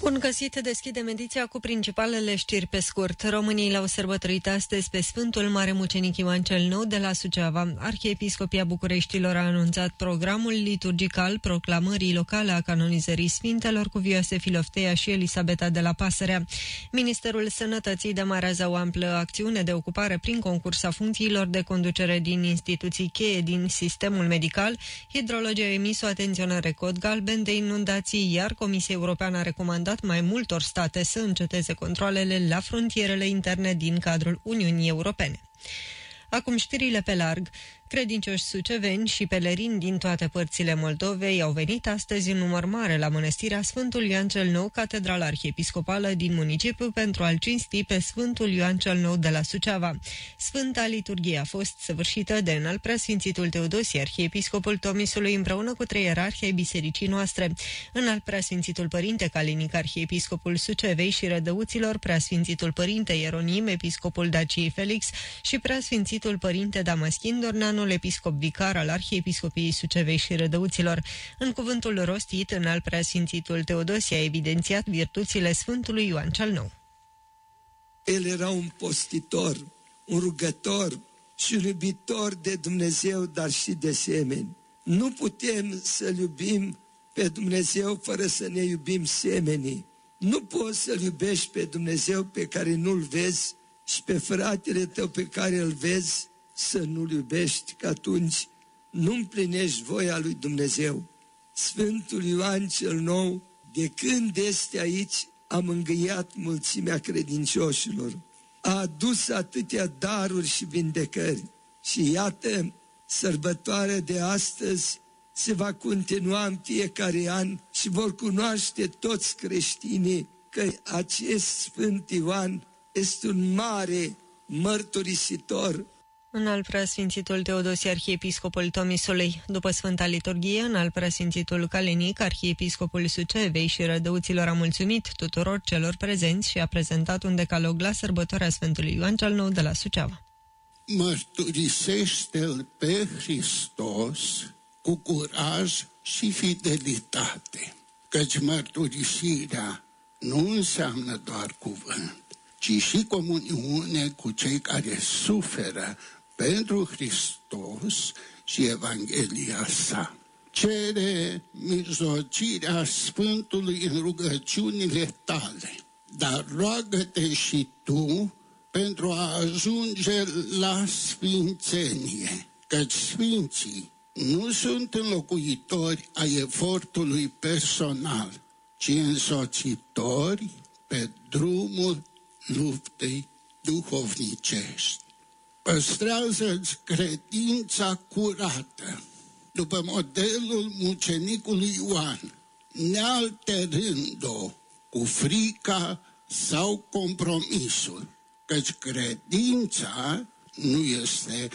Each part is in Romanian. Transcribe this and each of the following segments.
Bun găsit, deschidem ediția cu principalele știri pe scurt. Românii l-au sărbătorit astăzi pe Sfântul Mare Mucenic Ioan cel Nou de la Suceava. Arhiepiscopia Bucureștilor a anunțat programul liturgical proclamării locale a canonizării Sfintelor Cuvioase Filofteia și Elisabeta de la Pasărea. Ministerul Sănătății demarează o amplă acțiune de ocupare prin concurs a funcțiilor de conducere din instituții cheie din sistemul medical. Hidrologii au emis o atenționare cod galben de inundații, iar Comisia Europeană a recomandat mai multor state să înceteze controalele la frontierele interne din cadrul Uniunii Europene. Acum știrile pe larg. Credincioși suceveni și pelerini din toate părțile Moldovei au venit astăzi în număr mare la mănăstirea Sfântul Ioan cel Nou, catedrala arhiepiscopală din municipiu, pentru a-l cinsti pe Sfântul Ioan cel Nou de la Suceava. Sfânta liturghie a fost săvârșită de Înaltpreasfințitul Teodosie, arhiepiscopul Tomisului, împreună cu 3 ierarhi ai bisericii noastre. Înaltpreasfințitul Părinte Calinic, arhiepiscopul Sucevei și Rădăuților, Preasfințitul Părinte Ieronim, episcopul Daciei Felix și Preasfințitul Părinte Damaschin Dorneanu, episcop vicar al Arhiepiscopiei Sucevei și Rădăuților. În cuvântul rostit, Înaltpreasfințitul Teodosie a evidențiat virtuțile Sfântului Ioan cel Nou. El era un postitor, un rugător și un iubitor de Dumnezeu, dar și de semeni. Nu putem să-L iubim pe Dumnezeu fără să ne iubim semenii. Nu poți să-L iubești pe Dumnezeu pe care nu-L vezi și pe fratele tău pe care îl vezi să nu-L iubești, că atunci nu împlinești voia lui Dumnezeu. Sfântul Ioan cel Nou, de când este aici, a mângâiat mulțimea credincioșilor, a adus atâtea daruri și vindecări. Și iată, sărbătoarea de astăzi se va continua în fiecare an și vor cunoaște toți creștinii că acest Sfânt Ioan este un mare mărturisitor. Înaltpreasfințitul Teodosie, arhiepiscopul Tomisului. După Sfânta Liturghie, Înaltpreasfințitul Calinic, arhiepiscopul Sucevei și Rădăuților, a mulțumit tuturor celor prezenți și a prezentat un decalog la sărbătoarea Sfântului Ioan cel Nou de la Suceava. Mărturisește-L pe Hristos cu curaj și fidelitate, căci mărturisirea nu înseamnă doar cuvânt, ci și comuniune cu cei care suferă pentru Hristos și Evanghelia sa. Cere mijlocirea Sfântului în rugăciunile tale, dar roagă-te și tu pentru a ajunge la sfințenie, căci sfinții nu sunt înlocuitori ai efortului personal, ci însoțitori pe drumul luptei duhovnicești. Păstrează-ți credința curată, după modelul mucenicului Ioan, nealterând-o cu frica sau compromisul, căci credința nu este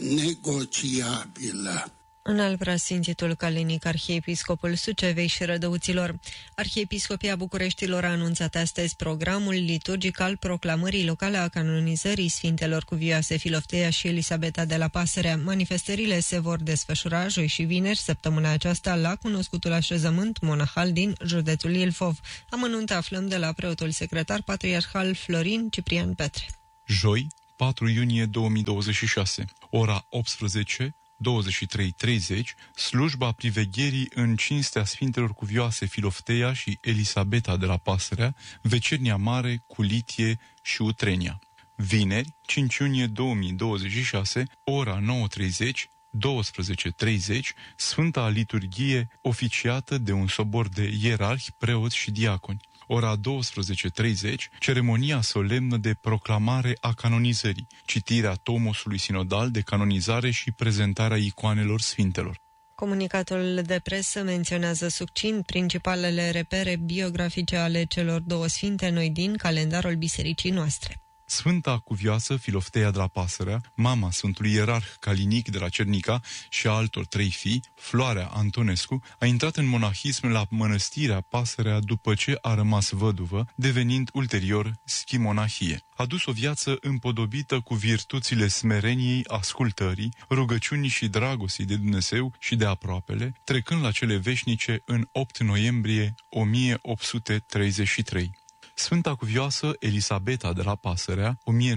negociabilă. Înaltpreasfințitul Calinic, arhiepiscopul Sucevei și Rădăuților. Arhiepiscopia Bucureștilor a anunțat astăzi programul liturgic al proclamării locale a canonizării Sfintelor Cuvioase Filofteia și Elisabeta de la Pasărea. Manifestările se vor desfășura joi și vineri săptămâna aceasta la cunoscutul așezământ monahal din județul Ilfov. Amănunte aflăm de la preotul secretar patriarhal Florin Ciprian Petre. Joi, 4 iunie 2026, ora 18, 23:30, slujba privegherii în cinstea Sfintelor Cuvioase Filofteia și Elisabeta de la Pasărea, Vecernia Mare cu Litie și Utrenia. Vineri, 5 iunie 2026, ora 9:30, 12:30, Sfânta Liturghie oficiată de un sobor de ierarhi, preoți și diaconi. Ora 12:30, ceremonia solemnă de proclamare a canonizării, citirea tomosului sinodal de canonizare și prezentarea icoanelor sfintelor. Comunicatul de presă menționează succint principalele repere biografice ale celor două sfinte noi din calendarul bisericii noastre. Sfânta Cuvioasă Filofteia de la Pasărea, mama Sfântului Ierarh Calinic de la Cernica și a altor 3 fii, Floarea Antonescu, a intrat în monahism la mănăstirea Pasărea după ce a rămas văduvă, devenind ulterior schimonahie. A dus o viață împodobită cu virtuțile smereniei, ascultării, rugăciunii și dragostii de Dumnezeu și de aproapele, trecând la cele veșnice în 8 noiembrie 1833. Sfânta Cuvioasă Elisabeta de la Pasărea,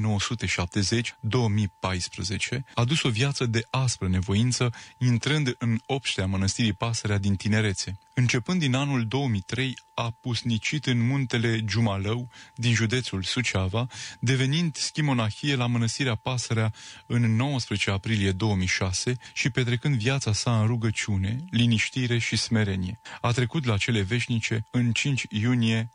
1970-2014, a dus o viață de aspră nevoință, intrând în obștea mănăstirii Pasărea din tinerețe. Începând din anul 2003, a pusnicit în muntele Giumalău, din județul Suceava, devenind schimonahie la mănăstirea Pasărea în 19 aprilie 2006 și petrecând viața sa în rugăciune, liniștire și smerenie. A trecut la cele veșnice în 5 iunie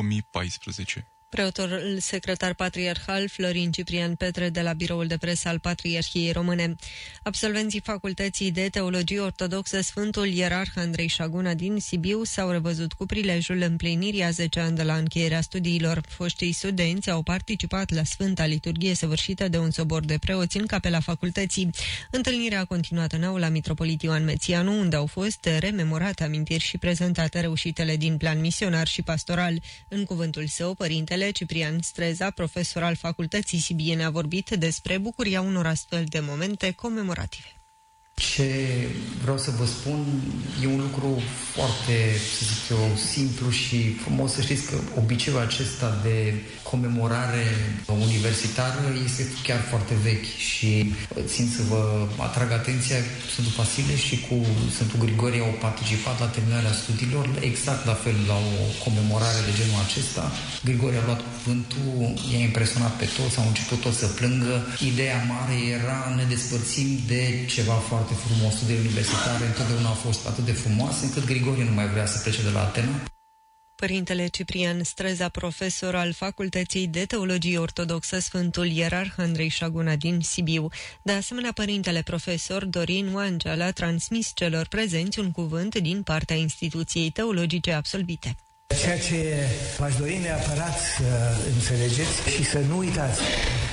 2014. Preotul secretar patriarhal Florin Ciprian Petre de la Biroul de Presă al Patriarhiei Române. Absolvenții Facultății de Teologie Ortodoxă Sfântul Ierarh Andrei Șaguna din Sibiu s-au revăzut cu prilejul împlinirii a 10 ani de la încheierea studiilor. Foștii studenți au participat la Sfânta Liturghie săvârșită de un sobor de preoți în capela facultății. Întâlnirea a continuat în aula Mitropolit Ioan Mețianu, unde au fost rememorate amintiri și prezentate reușitele din plan misionar și pastoral. În cuvântul său, părintele Ciprian Streza, profesor al Facultății Sibiene, a vorbit despre bucuria unor astfel de momente comemorative. Ce vreau să vă spun e un lucru foarte, să zic eu, simplu și frumos. Să știți că obiceiul acesta de comemorare universitară este chiar foarte vechi și țin să vă atrag atenția, Sfântul Vasile și cu Sfântul Grigorie au participat la terminarea studiilor, exact la fel la o comemorare de genul acesta. Grigorie a luat cuvântul, i-a impresionat pe toți, au început toți să plângă. Ideea mare era ne despărțim de ceva foarte frumos. Studiile universitare întotdeauna au fost atât de frumoase încât Grigorie nu mai vrea să plece de la Atena. Părintele Ciprian Streza, profesor al Facultății de Teologie Ortodoxă Sfântul Ierarh Andrei Șaguna din Sibiu. De asemenea, părintele profesor Dorin Oangea l-a transmis celor prezenți un cuvânt din partea instituției teologice absolvite. Ceea ce v-aș dori neapărat să înțelegeți și să nu uitați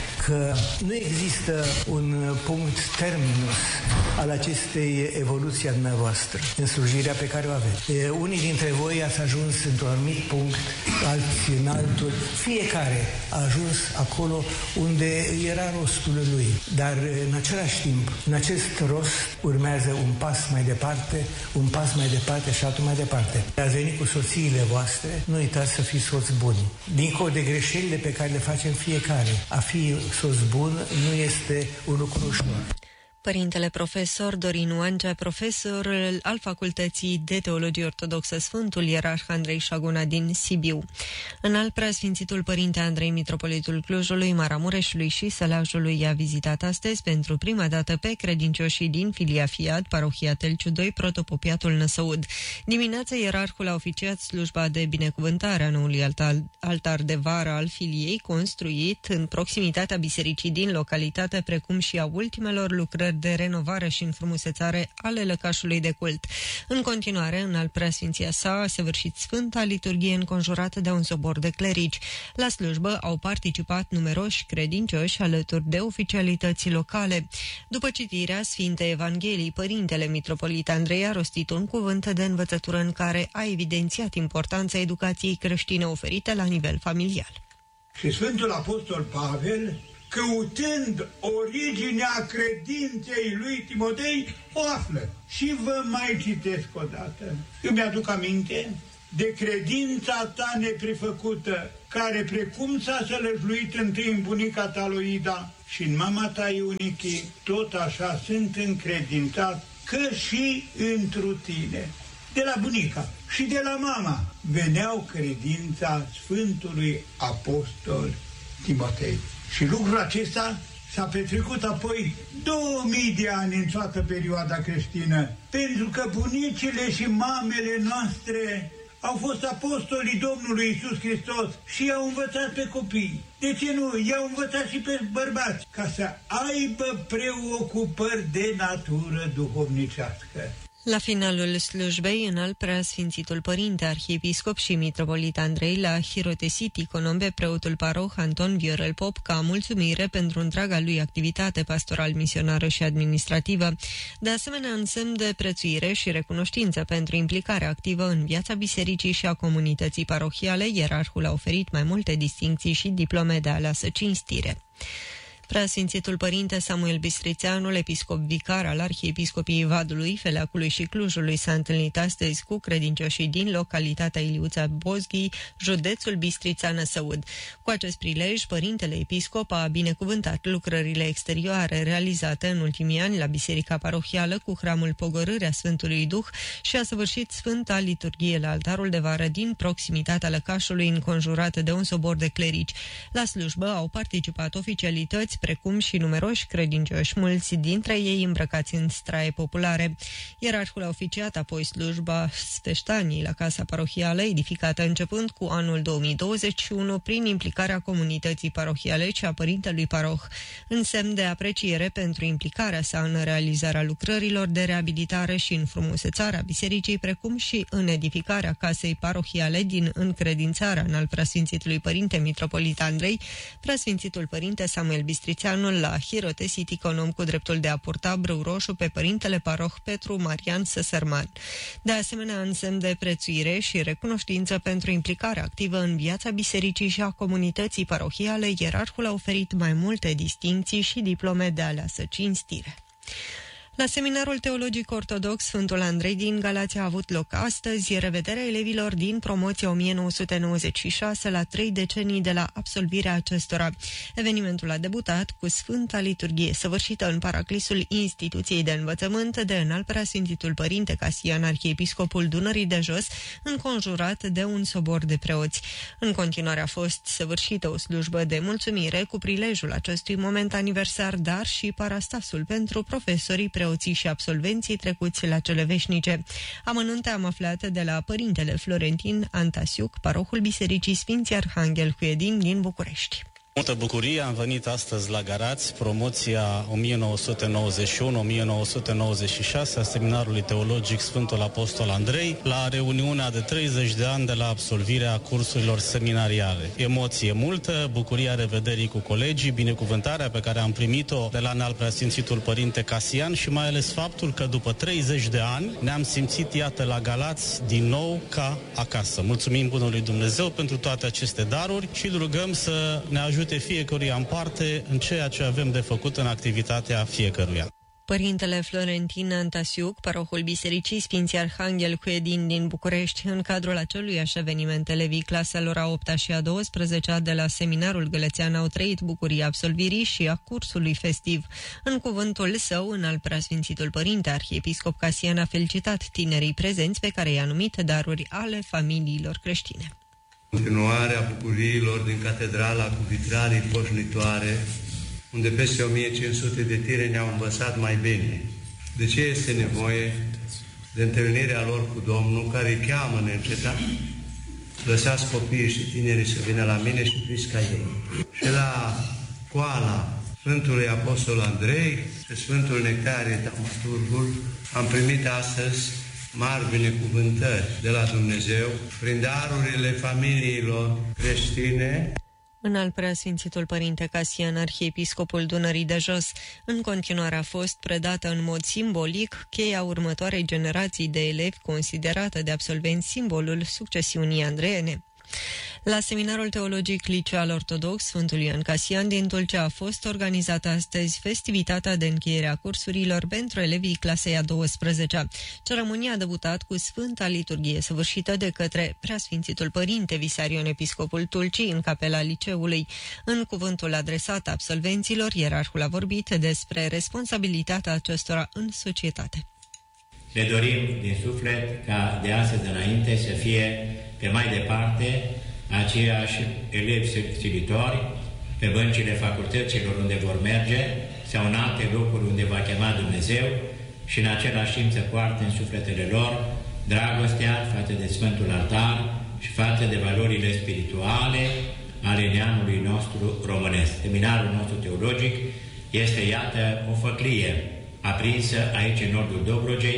că nu există un punct terminus al acestei evoluții a dumneavoastră în slujirea pe care o aveți. Unii dintre voi ați ajuns într-un anumit punct, alții în altul. Fiecare a ajuns acolo unde era rostul lui. Dar în același timp, în acest rost urmează un pas mai departe, un pas mai departe și altul mai departe. Ați venit cu soțiile voastre, nu uitați să fiți soți buni. Dincolo de greșelile pe care le facem fiecare, a fi soț bun nu este un lucru ușor. Părintele profesor Dorin Oangea, profesor al Facultății de Teologie Ortodoxă Sfântul Ierarh Andrei Șaguna din Sibiu. Înalt Preasfințitul Părinte Andrei, Mitropolitul Clujului, Maramureșului și Sălajului i-a vizitat astăzi pentru prima dată pe credincioșii din filia Fiat, parohia Telciu 2, protopopiatul Năsăud. Dimineața, ierarhul a oficiat slujba de binecuvântare a noului altar de vară al filiei, construit în proximitatea bisericii din localitate, precum și a ultimelor lucrări de renovare și înfrumusețare ale lăcașului de cult. În continuare, înalt preasfinția sa a săvârșit Sfânta Liturghie înconjurată de un sobor de clerici. La slujbă au participat numeroși credincioși alături de oficialități locale. După citirea Sfintei Evangheliei, părintele mitropolit Andrei a rostit un cuvânt de învățătură în care a evidențiat importanța educației creștine oferite la nivel familial. Și Sfântul Apostol Pavel, căutând originea credinței lui Timotei, o află. Și vă mai citesc o dată. Eu mi-aduc aminte de credința ta neprefăcută, care precum s-a sălășluit întâi în bunica ta Loida și în mama ta Iunichie, tot așa sunt încredințat că și întru tine. De la bunica și de la mama veneau credința Sfântului Apostol Timotei. Și lucrul acesta s-a petrecut apoi 2000 de ani în toată perioada creștină, pentru că bunicile și mamele noastre au fost apostolii Domnului Iisus Hristos și i-au învățat pe copii. De ce nu? I-au învățat și pe bărbați, ca să aibă preocupări de natură duhovnicească. La finalul slujbei, înalt preasfințitul părinte, arhiepiscop și mitropolit Andrei l-a hirotesit Iconombe preotul paroh Anton Viorel Pop ca mulțumire pentru întreaga lui activitate pastoral, misionară și administrativă. De asemenea, în semn de prețuire și recunoștință pentru implicarea activă în viața bisericii și a comunității parohiale, ierarhul a oferit mai multe distincții și diplome de aleasă cinstire. Preasfințitul părinte Samuel Bistrițeanul, episcop vicar al Arhiepiscopiei Vadului, Feleacului și Clujului, s-a întâlnit astăzi cu credincioșii din localitatea Iliuța Bozghii, județul Bistrița-Năsăud. Cu acest prilej, părintele episcop a binecuvântat lucrările exterioare realizate în ultimii ani la Biserica Parohială cu hramul Pogorârea Sfântului Duh și a săvârșit Sfânta Liturghie la altarul de vară din proximitatea lăcașului, înconjurat de un sobor de clerici. La slujbă au participat oficialități precum și numeroși credincioși, mulți dintre ei îmbrăcați în straie populare. Ierarhul a oficiat apoi slujba sfeștanii la Casa Parohială, edificată începând cu anul 2021 prin implicarea comunității parohiale și a părintelui paroh, în semn de apreciere pentru implicarea sa în realizarea lucrărilor de reabilitare și înfrumusețarea bisericii, precum și în edificarea Casei Parohiale din încredințarea în al preasfințitului părinte mitropolit Andrei. Preasfințitul părinte Samuel Bistrițeanul l-a hirotesit Iconom cu dreptul de a purta brâu roșu pe părintele paroh Petru Marian Săsărman. De asemenea, în semn de prețuire și recunoștință pentru implicarea activă în viața bisericii și a comunității parohiale, ierarhul a oferit mai multe distincții și diplome de aleasă cinstire. La seminarul teologic ortodox Sfântul Andrei din Galați a avut loc astăzi revederea elevilor din promoția 1996 la 3 decenii de la absolvirea acestora. Evenimentul a debutat cu Sfânta Liturghie, săvârșită în paraclisul instituției de învățământ de înalt preasfințitul părinte Casian, arhiepiscopul Dunării de Jos, înconjurat de un sobor de preoți. În continuare a fost săvârșită o slujbă de mulțumire cu prilejul acestui moment aniversar, dar și parastasul pentru profesorii, preoții și absolvenții trecuți la cele veșnice. Amănunte am aflat de la părintele Florentin Antasiuc, parohul Bisericii Sfinții Arhanghel Huedin din București. Multă bucurie, am venit astăzi la Galați, promoția 1991-1996 a Seminarului Teologic Sfântul Apostol Andrei, la reuniunea de 30 de ani de la absolvirea cursurilor seminariale. Emoție multă, bucuria revederii cu colegii, binecuvântarea pe care am primit-o de la înalt preasfințitul părinte Casian și mai ales faptul că după 30 de ani ne-am simțit, iată, la Galați din nou ca acasă. Mulțumim Bunului Dumnezeu pentru toate aceste daruri și îl rugăm să ne ajute fiecăruia în parte în ceea ce avem de făcut în activitatea fiecăruia. Părintele Florentin Antasiuc, parohul Bisericii Sfinții Arhanghel Huedin din București, în cadrul aceluiași eveniment, elevii claselor a 8-a și a 12-a de la seminarul gălățean au trăit bucuria absolvirii și a cursului festiv. În cuvântul său, înalt preasfințitul părinte arhiepiscop Casian a felicitat tinerii prezenți, pe care i-a numit daruri ale familiilor creștine. Continuarea bucuriilor din catedrala cu vitralii poșnitoare, unde peste 1500 de tineri ne-au învățat mai bine. De ce este nevoie de întâlnirea lor cu Domnul, care îi cheamă neîncetat? Lăsați copiii și tinerii să vină la mine și fiți ca ei. Și la coala Sfântului Apostol Andrei și Sfântul Nectarie Taumaturgul am primit astăzi mari binecuvântări de la Dumnezeu prin darurile familiilor creștine. Înalt preasfințitul părinte Casian, arhiepiscopul Dunării de Jos, în continuare a fost predată în mod simbolic cheia următoarei generații de elevi, considerată de absolvenți simbolul succesiunii andreene. La seminarul teologic liceal ortodox Sfântul Ioan Casian din Tulcea a fost organizată astăzi festivitatea de încheiere a cursurilor pentru elevii clasei a 12-a. Ceremonia a debutat cu Sfânta Liturghie, săvârșită de către preasfințitul părinte Visarion, episcopul Tulcii, în capela liceului. În cuvântul adresat absolvenților, ierarhul a vorbit despre responsabilitatea acestora în societate. Le dorim din suflet ca de astăzi înainte să fie pe mai departe aceiași elevi silitori pe băncile facultăților unde vor merge sau în alte locuri unde va chema Dumnezeu și în același timp să poartă în sufletele lor dragostea față de Sfântul Altar și față de valorile spirituale ale neamului nostru românesc. Seminarul nostru teologic este, iată, o făclie aprinsă aici în nordul Dobrogei,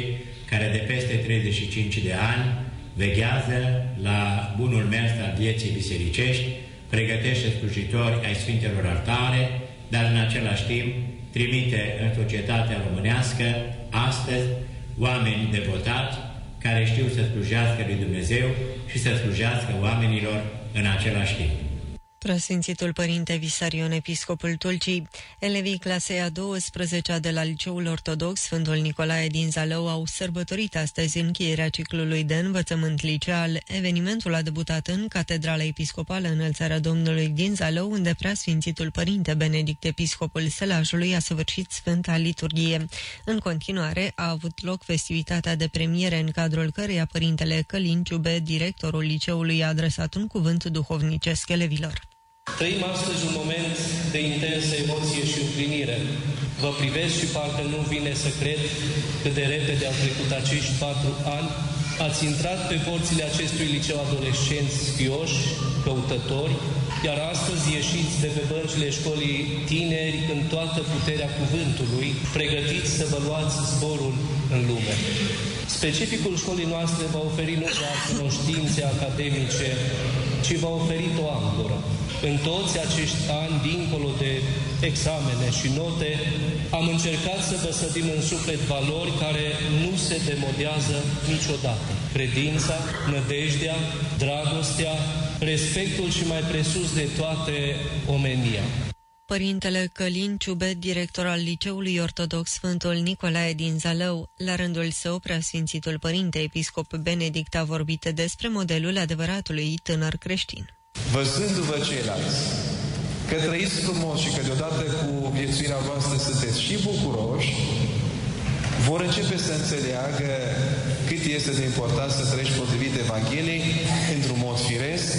care de peste 35 de ani veghează la bunul mers al vieții bisericești, pregătește slujitori ai Sfintelor Altare, dar în același timp trimite în societatea românească astăzi oameni devotați care știu să slujească lui Dumnezeu și să slujească oamenilor în același timp. Preasfințitul Părinte Visarion, episcopul Tulcii, elevii clasei a 12-a de la Liceul Ortodox Sfântul Nicolae din Zalău au sărbătorit astăzi încheierea ciclului de învățământ liceal. Evenimentul a debutat în Catedrala Episcopală Înălțarea Domnului din Zalău, unde Preasfințitul Părinte Benedict, episcopul Sălajului, a săvârșit Sfânta Liturghie. În continuare, a avut loc festivitatea de premiere, în cadrul căreia Părintele Călin Ciube, directorul liceului, a adresat un cuvânt duhovnicesc elevilor. Trăim astăzi un moment de intensă emoție și împlinire. Vă privesc și parcă nu vine să cred cât de repede au trecut acești 4 ani. Ați intrat pe porțile acestui liceu adolescenți spioși, căutători, iar astăzi ieșiți de pe băncile școlii tineri în toată puterea cuvântului, pregătiți să vă luați zborul în lume. Specificul școlii noastre va oferi nu doar cunoștințe academice, ci va oferi o ancoră. În toți acești ani, dincolo de examene și note, am încercat să vă sădim în suflet valori care nu se demodează niciodată. Credința, nădejdea, dragostea, respectul și mai presus de toate, omenia. Părintele Călin Ciube, director al Liceului Ortodox Sfântul Nicolae din Zalău, la rândul său, Preasfințitul Părinte Episcop Benedict a vorbit despre modelul adevăratului tânăr creștin. Văzându-vă ceilalți că trăiți frumos și că deodată cu viețuirea voastră sunteți și bucuroși, vor începe să înțeleagă cât este de important să trăiești potrivit Evangheliei într-un mod firesc,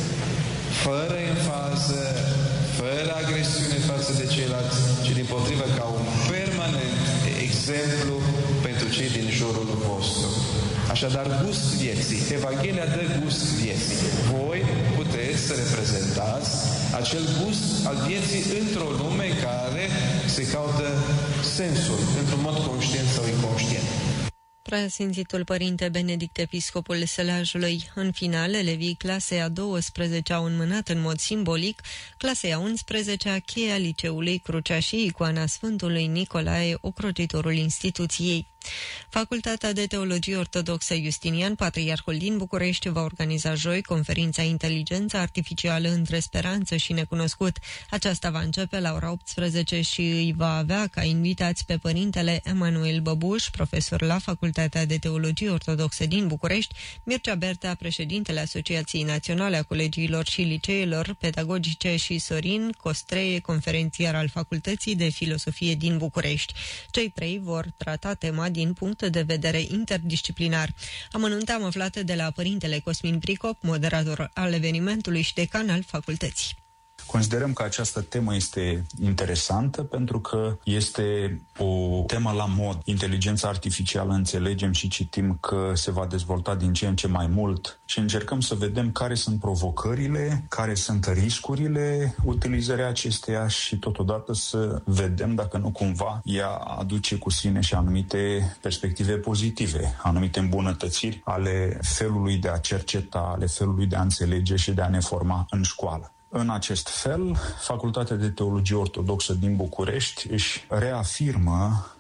fără enfază, fără agresiune față de ceilalți, ci dimpotrivă ca un permanent exemplu pentru cei din jurul vostru. Așadar, gust vieții. Evanghelia dă gust vieții. Voi puteți să reprezentați acel gust al vieții într-o lume care se caută sensul, într-un mod conștient sau inconștient. Preasfințitul Părinte Benedict, episcopul Sălajului. În final, elevii clasei a 12 au înmânat în mod simbolic clasei a 11-a cheia liceului, crucea și icoana Sfântului Nicolae, ocrotitorul instituției. Facultatea de Teologie Ortodoxă Justinian, Patriarhul din București, va organiza joi conferința Inteligența Artificială între Speranță și Necunoscut. Aceasta va începe la ora 18 și îi va avea ca invitați pe Părintele Emanuel Băbuș, profesor la Facultatea de Teologie Ortodoxă din București, Mircea Bertea, președintele Asociației Naționale a Colegiilor și Liceelor Pedagogice, și Sorin Costreie, conferențiar al Facultății de Filosofie din București. Cei trei vor trata tema din punct de vedere interdisciplinar. Amănunte am aflat de la Părintele Cosmin Pricop, moderator al evenimentului și decan al facultății. Considerăm că această temă este interesantă pentru că este o temă la mod. Inteligența artificială, înțelegem și citim că se va dezvolta din ce în ce mai mult și încercăm să vedem care sunt provocările, care sunt riscurile utilizării acesteia și totodată să vedem dacă nu cumva ea aduce cu sine și anumite perspective pozitive, anumite îmbunătățiri ale felului de a cerceta, ale felului de a înțelege și de a ne forma în școală. În acest fel, Facultatea de Teologie Ortodoxă din București își reafirmă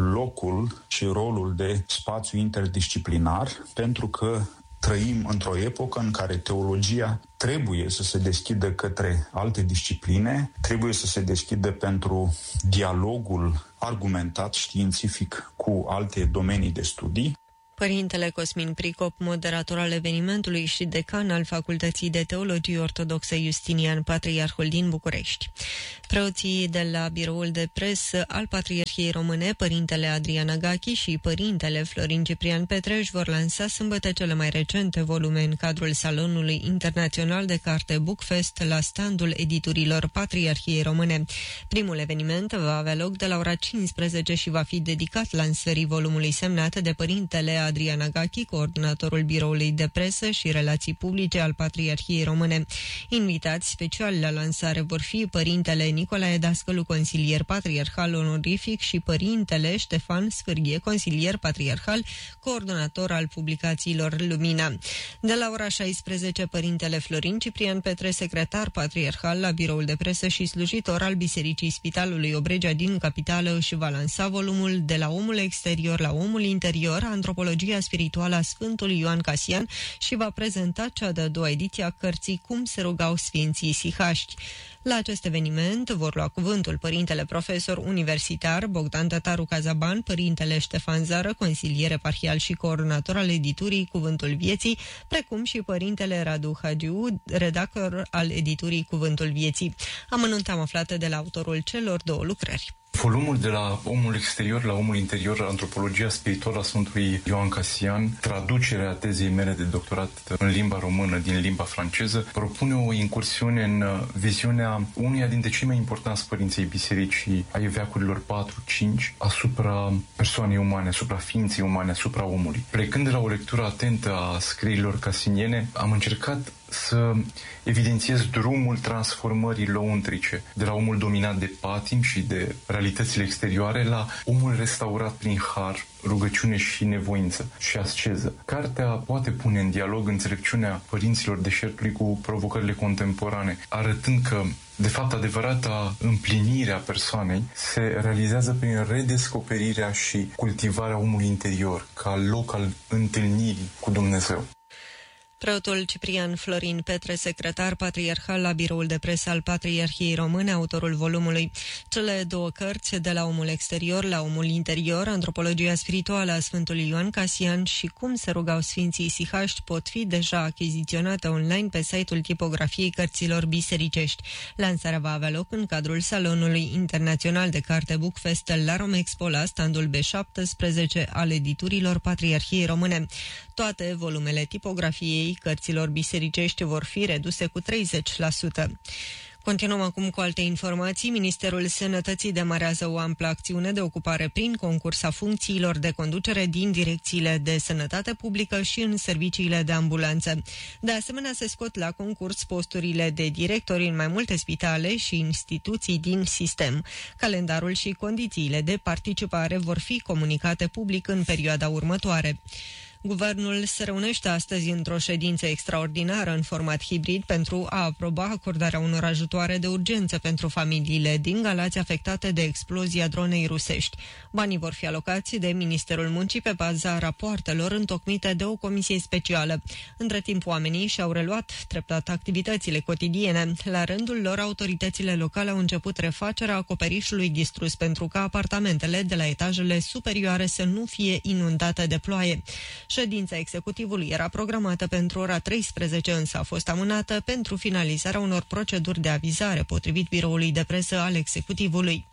locul și rolul de spațiu interdisciplinar, pentru că trăim într-o epocă în care teologia trebuie să se deschidă către alte discipline, trebuie să se deschidă pentru dialogul argumentat științific cu alte domenii de studii. Părintele Cosmin Pricop, moderator al evenimentului și decan al Facultății de Teologie Ortodoxă Justinian, Patriarhul din București. Preoții de la biroul de presă al Patriarhiei Române, Părintele Adrian Agachi și Părintele Florin Ciprian Petreș, vor lansa sâmbătă cele mai recente volume în cadrul Salonului Internațional de Carte Bookfest la standul editurilor Patriarhiei Române. Primul eveniment va avea loc de la ora 15 și va fi dedicat lansării volumului semnat de Părintele Adrian Agachi, coordonatorul biroului de presă și relații publice al Patriarhiei Române. Invitați speciali la lansare vor fi părintele Nicolae Dascălu, consilier patriarhal onorific, și părintele Ștefan Sfârghie, consilier patriarhal, coordonator al publicațiilor Lumina. De la ora 16, părintele Florin Ciprian Petre, secretar patriarhal la biroul de presă și slujitor al Bisericii Spitalului Obregea din capitală, își va lansa volumul De la omul exterior la omul interior, antropologia spirituală a Sfântului Ioan Casian, și va prezenta cea de-a doua ediție a cărții Cum se rugau Sfinții Sihaști. La acest eveniment vor lua cuvântul părintele profesor universitar Bogdan Tătaru Cazaban, părintele Ștefan Zară, consilier eparhial și coordonator al editurii Cuvântul Vieții, precum și părintele Radu Hagiu, redactor al editurii Cuvântul Vieții. Amănunte am aflat de la autorul celor două lucrări. Volumul De la omul exterior la omul interior, antropologia spirituală a Sfântului Ioan Casian, traducerea tezei mele de doctorat în limba română din limba franceză, propune o incursiune în viziunea unuia dintre cei mai importanți părinții bisericii ai veacurilor 4-5 asupra persoanei umane, asupra ființei umane, asupra omului. Plecând de la o lectură atentă a scrierilor casiniene, am încercat să evidențiez drumul transformării lăuntrice, de la omul dominat de patim și de realitățile exterioare la omul restaurat prin har, rugăciune și nevoință și asceză. Cartea poate pune în dialog înțelepciunea părinților deșertului cu provocările contemporane, arătând că, de fapt, adevărata împlinire a persoanei se realizează prin redescoperirea și cultivarea omului interior, ca loc al întâlnirii cu Dumnezeu. Preotul Ciprian Florin Petre, secretar patriarhal la biroul de presă al Patriarhiei Române, autorul volumului. Cele două cărți, De la omul exterior la omul interior, antropologia spirituală a Sfântului Ioan Casian și Cum se rugau Sfinții Sihaști, pot fi deja achiziționate online pe site-ul tipografiei cărților bisericești. Lansarea va avea loc în cadrul Salonului Internațional de Carte Bookfest la Romexpo, la standul B17 al editurilor Patriarhiei Române. Toate volumele tipografiei cărților bisericești vor fi reduse cu 30%. Continuăm acum cu alte informații. Ministerul Sănătății demarează o amplă acțiune de ocupare prin concurs a funcțiilor de conducere din direcțiile de sănătate publică și în serviciile de ambulanță. De asemenea, se scot la concurs posturile de directori în mai multe spitale și instituții din sistem. Calendarul și condițiile de participare vor fi comunicate public în perioada următoare. Guvernul se reunește astăzi într-o ședință extraordinară în format hibrid pentru a aproba acordarea unor ajutoare de urgență pentru familiile din Galați afectate de explozia dronei rusești. Banii vor fi alocați de Ministerul Muncii pe baza rapoartelor întocmite de o comisie specială. Între timp, oamenii și-au reluat treptat activitățile cotidiene. La rândul lor, autoritățile locale au început refacerea acoperișului distrus pentru ca apartamentele de la etajele superioare să nu fie inundate de ploaie. Ședința executivului era programată pentru ora 13, însă a fost amânată pentru finalizarea unor proceduri de avizare, potrivit biroului de presă al executivului.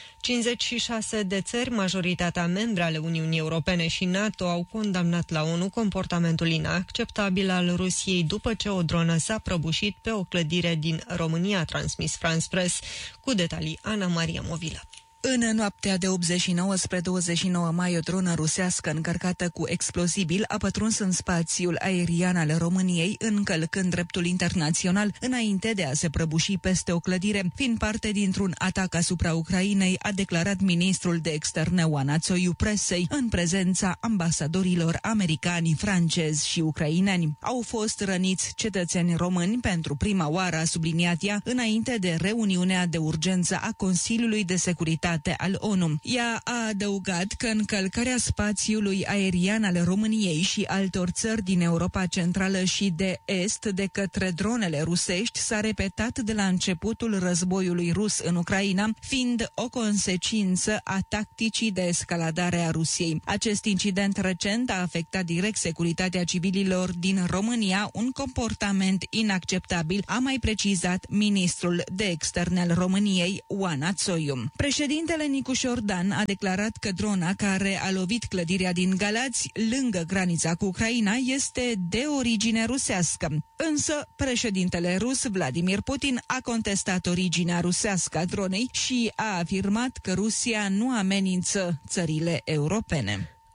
56 de țări, majoritatea membre ale Uniunii Europene și NATO, au condamnat la ONU comportamentul inacceptabil al Rusiei după ce o dronă s-a prăbușit pe o clădire din România, a transmis France Press. Cu detalii, Ana Maria Movilă. În noaptea de 89 spre 29 mai, o dronă rusească încărcată cu explozibil a pătruns în spațiul aerian al României, încălcând dreptul internațional, înainte de a se prăbuși peste o clădire, fiind parte dintr-un atac asupra Ucrainei, a declarat ministrul de externe Oana Țoiu presei, în prezența ambasadorilor americani, francezi și ucraineni. Au fost răniți cetățeni români pentru prima oară, a subliniat ea, înainte de reuniunea de urgență a Consiliului de Securitate al ONU. Ea a adăugat că încălcarea spațiului aerian al României și altor țări din Europa Centrală și de Est de către dronele rusești s-a repetat de la începutul războiului rus în Ucraina, fiind o consecință a tacticii de escaladare a Rusiei. Acest incident recent a afectat direct securitatea civililor din România, un comportament inacceptabil, a mai precizat ministrul de externe al României, Oana Țoiu. Președintele Nicușor Dan a declarat că drona care a lovit clădirea din Galați, lângă granița cu Ucraina, este de origine rusească. Însă, președintele rus Vladimir Putin a contestat originea rusească a dronei și a afirmat că Rusia nu amenință țările europene.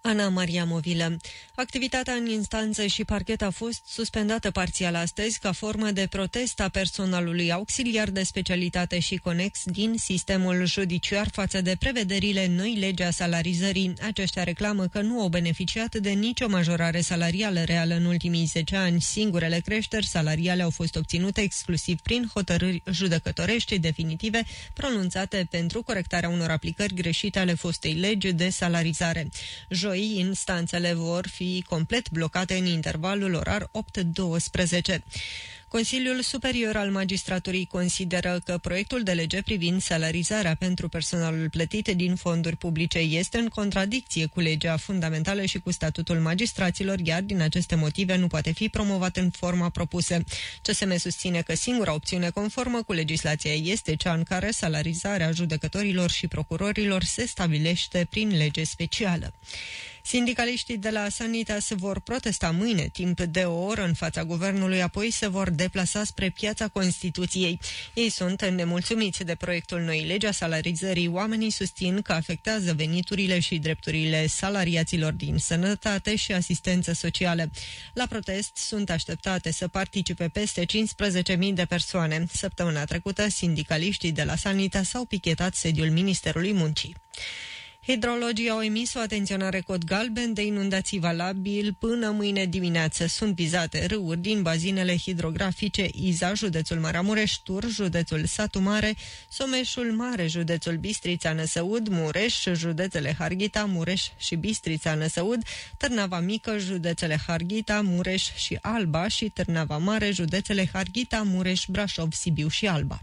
Ana Maria Movilă. Activitatea în instanță și parchet a fost suspendată parțial astăzi ca formă de protest a personalului auxiliar de specialitate și conex din sistemul judiciar față de prevederile noi legi a salarizării. Aceștia reclamă că nu au beneficiat de nicio majorare salarială reală în ultimii 10 ani. Singurele creșteri salariale au fost obținute exclusiv prin hotărâri judecătorești definitive pronunțate pentru corectarea unor aplicări greșite ale fostei legi de salarizare. Joi, instanțele vor fi complet blocate în intervalul orar 8-12. Consiliul Superior al Magistraturii consideră că proiectul de lege privind salarizarea pentru personalul plătit din fonduri publice este în contradicție cu legea fundamentală și cu statutul magistraților, iar din aceste motive nu poate fi promovat în forma propusă. CSM susține că singura opțiune conformă cu legislația este cea în care salarizarea judecătorilor și procurorilor se stabilește prin lege specială. Sindicaliștii de la Sanitas vor protesta mâine timp de o oră în fața guvernului, apoi se vor deplasa spre Piața Constituției. Ei sunt nemulțumiți de proiectul noii legi a salarizării. Oamenii susțin că afectează veniturile și drepturile salariaților din sănătate și asistență socială. La protest sunt așteptate să participe peste 15.000 de persoane. Săptămâna trecută, sindicaliștii de la Sanitas au pichetat sediul Ministerului Muncii. Hidrologii au emis o atenționare cod galben de inundații valabil până mâine dimineață. Sunt vizate râuri din bazinele hidrografice Iza, județul Maramureș, Tur, județul Satu Mare, Someșul Mare, județul Bistrița-Năsăud, Mureș, județele Harghita, Mureș și Bistrița-Năsăud, Târnava Mică, județele Harghita, Mureș și Alba și Târnava Mare, județele Harghita, Mureș, Brașov, Sibiu și Alba.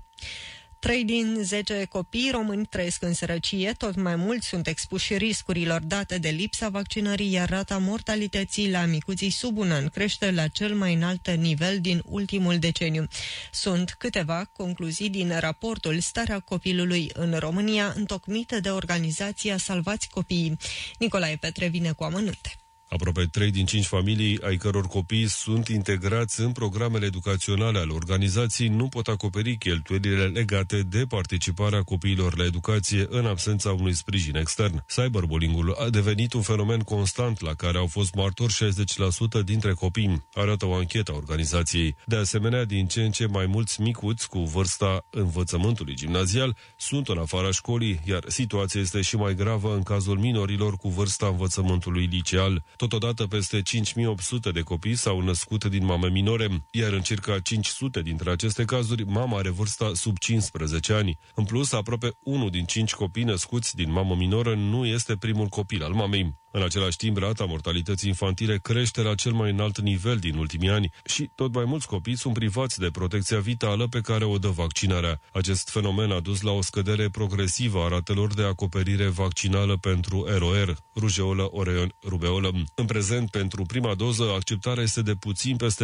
3 din 10 copii români trăiesc în sărăcie, tot mai mulți sunt expuși riscurilor date de lipsa vaccinării, iar rata mortalității la micuții sub un an crește la cel mai înalt nivel din ultimul deceniu. Sunt câteva concluzii din raportul Starea copilului în România, întocmită de organizația Salvați Copiii. Nicolae Petre vine cu amănunte. Aproape 3 din 5 familii ai căror copii sunt integrați în programele educaționale ale organizației nu pot acoperi cheltuielile legate de participarea copiilor la educație în absența unui sprijin extern. Cyberbullying-ul a devenit un fenomen constant la care au fost martori 60% dintre copii, arată o anchetă a organizației. De asemenea, din ce în ce mai mulți micuți cu vârsta învățământului gimnazial sunt în afara școlii, iar situația este și mai gravă în cazul minorilor cu vârsta învățământului liceal. Totodată, peste 5.800 de copii s-au născut din mame minore, iar în circa 500 dintre aceste cazuri, mama are vârsta sub 15 ani. În plus, aproape 1 din 5 copii născuți din mamă minoră nu este primul copil al mamei. În același timp, rata mortalității infantile crește la cel mai înalt nivel din ultimii ani și tot mai mulți copii sunt privați de protecția vitală pe care o dă vaccinarea. Acest fenomen a dus la o scădere progresivă a ratelor de acoperire vaccinală pentru ROR, rujeolă, oreon, rubeolă. În prezent, pentru prima doză, acceptarea este de puțin peste 47%.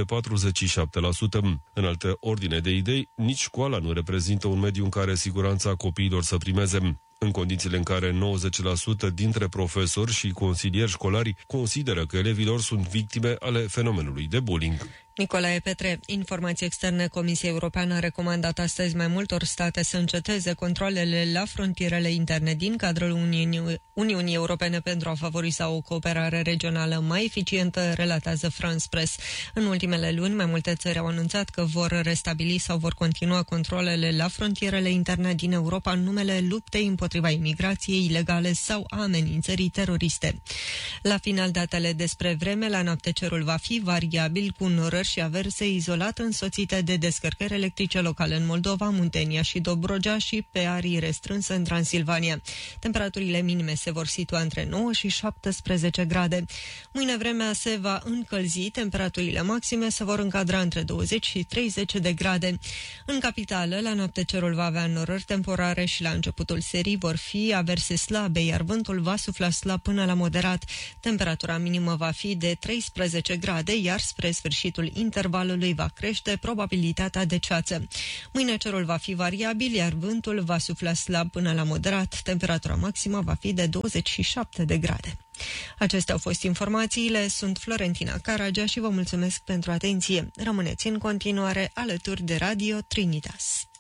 În alte ordine de idei, nici școala nu reprezintă un mediu în care siguranța copiilor să primeze. În condițiile în care 90% dintre profesori și consilieri școlari consideră că elevilor sunt victime ale fenomenului de bullying. Nicolae Petre, informații externe. Comisia Europeană a recomandat astăzi mai multor state să înceteze controalele la frontierele interne din cadrul Uniunii Europene pentru a favoriza o cooperare regională mai eficientă, relatează France Press. În ultimele luni, mai multe țări au anunțat că vor restabili sau vor continua controalele la frontierele interne din Europa în numele luptei împotriva imigrației ilegale sau a amenințării teroriste. La final, datele despre vreme: la noapte cerul va fi variabil cu norări și averse, izolat, însoțite de descărcări electrice locale în Moldova, Muntenia și Dobrogea și pe arii restrânse în Transilvania. Temperaturile minime se vor situa între 9 și 17 grade. Mâine vremea se va încălzi, temperaturile maxime se vor încadra între 20 și 30 de grade. În capitală, la noapte cerul va avea norări temporare și la începutul serii vor fi averse slabe, iar vântul va sufla slab până la moderat. Temperatura minimă va fi de 13 grade, iar spre sfârșitul intervalului va crește probabilitatea de ceață. Mâine cerul va fi variabil, iar vântul va sufla slab până la moderat. Temperatura maximă va fi de 27 de grade. Acestea au fost informațiile. Sunt Florentina Caragea și vă mulțumesc pentru atenție. Rămâneți în continuare alături de Radio Trinitas.